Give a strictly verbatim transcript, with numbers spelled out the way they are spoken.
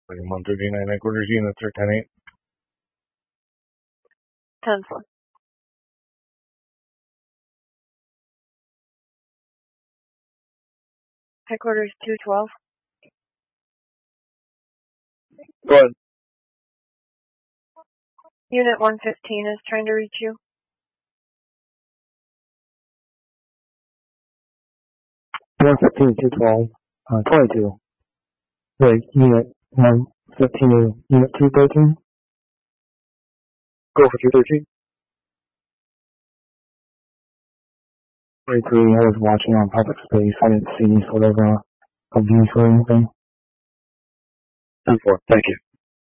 one thirty-nine headquarters units are ten eight. ten four. Headquarters two twelve. Go ahead. Unit one fifteen is trying to reach you. one fifteen, two twelve, uh, twenty-two. Wait, unit one fifteen, unit two thirteen? Go for two thirteen. thirty-three, I was watching on public space. I didn't see any sort of, uh, abuse or anything. ten four, thank you.